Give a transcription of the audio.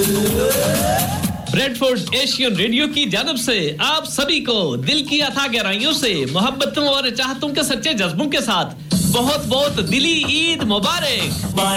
Redford Asian radio की जानब से आप सभी को दिल की अथाह गहराइयों से मोहब्बतों और चाहतों के सच्चे जज्बों के साथ बहुत-बहुत दिली ईद मुबारक।